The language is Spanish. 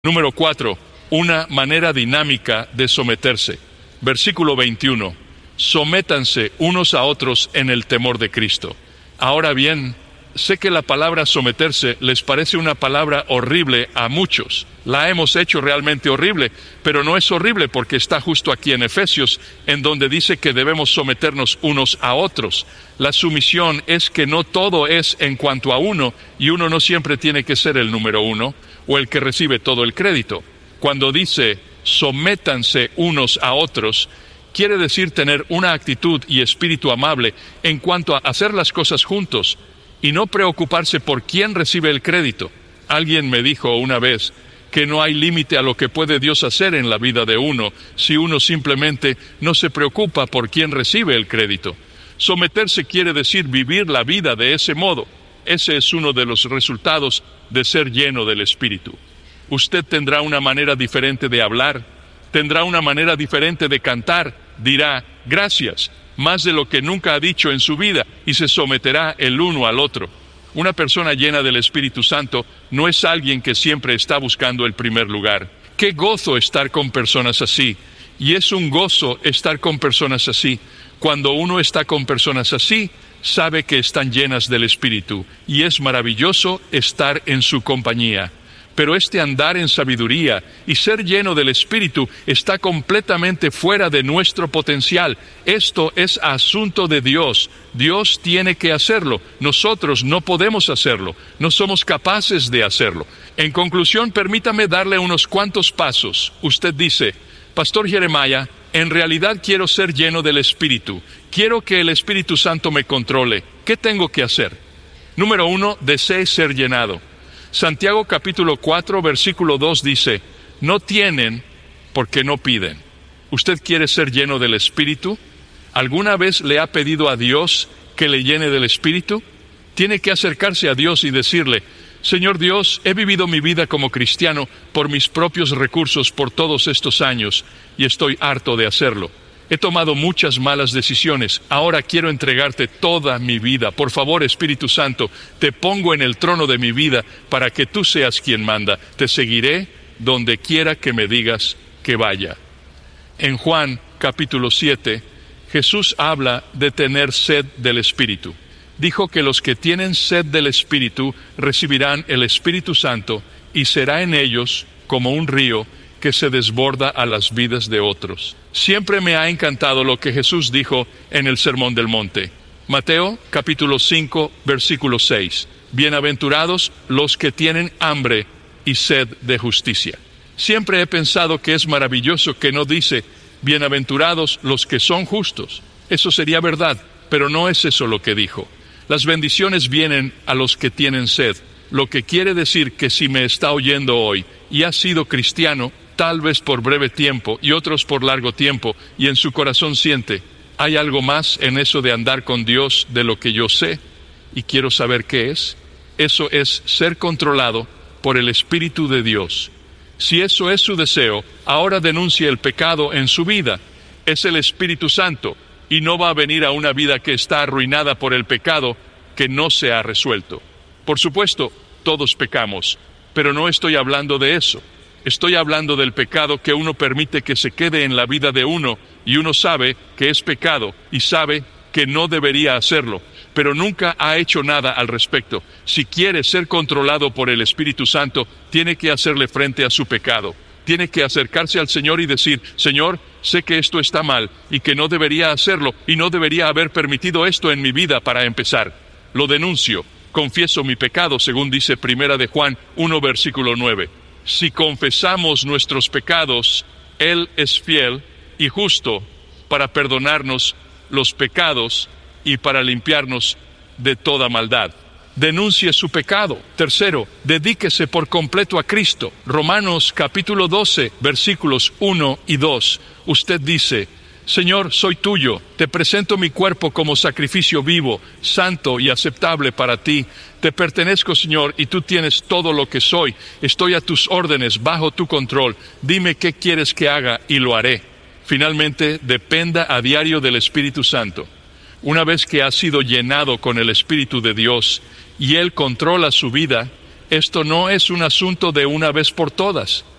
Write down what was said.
Número 4. Una manera dinámica de someterse. Versículo 21. Sométanse unos a otros en el temor de Cristo. Ahora bien, sé que la palabra someterse les parece una palabra horrible a muchos. La hemos hecho realmente horrible, pero no es horrible porque está justo aquí en Efesios, en donde dice que debemos someternos unos a otros. La sumisión es que no todo es en cuanto a uno, y uno no siempre tiene que ser el número uno, o el que recibe todo el crédito. Cuando dice, sométanse unos a otros, quiere decir tener una actitud y espíritu amable en cuanto a hacer las cosas juntos, y no preocuparse por quién recibe el crédito. Alguien me dijo una vez que no hay límite a lo que puede Dios hacer en la vida de uno, si uno simplemente no se preocupa por quién recibe el crédito. Someterse quiere decir vivir la vida de ese modo. Ese es uno de los resultados de ser lleno del Espíritu. Usted tendrá una manera diferente de hablar, tendrá una manera diferente de cantar, dirá gracias, más de lo que nunca ha dicho en su vida, y se someterá el uno al otro. Una persona llena del Espíritu Santo no es alguien que siempre está buscando el primer lugar. Qué gozo estar con personas así, y es un gozo estar con personas así. Cuando uno está con personas así, sabe que están llenas del Espíritu, y es maravilloso estar en su compañía. Pero este andar en sabiduría y ser lleno del Espíritu está completamente fuera de nuestro potencial. Esto es asunto de Dios. Dios tiene que hacerlo. Nosotros no podemos hacerlo. No somos capaces de hacerlo. En conclusión, permítame darle unos cuantos pasos. Usted dice, Pastor Jeremiah, en realidad quiero ser lleno del Espíritu. Quiero que el Espíritu Santo me controle. ¿Qué tengo que hacer? Número 1, desee ser llenado. Santiago capítulo 4, versículo 2 dice, no tienen porque no piden. ¿Usted quiere ser lleno del Espíritu? ¿Alguna vez le ha pedido a Dios que le llene del Espíritu? Tiene que acercarse a Dios y decirle, Señor Dios, he vivido mi vida como cristiano por mis propios recursos por todos estos años y estoy harto de hacerlo. He tomado muchas malas decisiones. Ahora quiero entregarte toda mi vida. Por favor, Espíritu Santo, te pongo en el trono de mi vida para que tú seas quien manda. Te seguiré donde quiera que me digas que vaya. En Juan capítulo 7, Jesús habla de tener sed del Espíritu. Dijo que los que tienen sed del Espíritu recibirán el Espíritu Santo y será en ellos como un río que se desborda a las vidas de otros. Siempre me ha encantado lo que Jesús dijo en el Sermón del Monte. Mateo, capítulo 5, versículo 6. Bienaventurados los que tienen hambre y sed de justicia. Siempre he pensado que es maravilloso que no dice, bienaventurados los que son justos. Eso sería verdad, pero no es eso lo que dijo. Las bendiciones vienen a los que tienen sed, lo que quiere decir que si me está oyendo hoy y ha sido cristiano, tal vez por breve tiempo y otros por largo tiempo, y en su corazón siente, hay algo más en eso de andar con Dios de lo que yo sé, y quiero saber qué es. Eso es ser controlado por el Espíritu de Dios. Si eso es su deseo, ahora denuncie el pecado en su vida. Es el Espíritu Santo, y no va a venir a una vida que está arruinada por el pecado que no se ha resuelto. Por supuesto, todos pecamos, pero no estoy hablando de eso. Estoy hablando del pecado que uno permite que se quede en la vida de uno, y uno sabe que es pecado y sabe que no debería hacerlo, pero nunca ha hecho nada al respecto. Si quiere ser controlado por el Espíritu Santo, tiene que hacerle frente a su pecado. Tiene que acercarse al Señor y decir, Señor, sé que esto está mal y que no debería hacerlo y no debería haber permitido esto en mi vida para empezar. Lo denuncio, confieso mi pecado, según dice Primera de Juan 1, versículo 9. Si confesamos nuestros pecados, Él es fiel y justo para perdonarnos los pecados y para limpiarnos de toda maldad. Denuncie su pecado. Tercero, dedíquese por completo a Cristo. Romanos capítulo 12, versículos 1 y 2. Usted dice, Señor, soy tuyo, te presento mi cuerpo como sacrificio vivo, santo y aceptable para ti. Te pertenezco, Señor, y tú tienes todo lo que soy. Estoy a tus órdenes, bajo tu control. Dime qué quieres que haga y lo haré. Finalmente, dependa a diario del Espíritu Santo. Una vez que ha sido llenado con el Espíritu de Dios y Él controla su vida, esto no es un asunto de una vez por todas.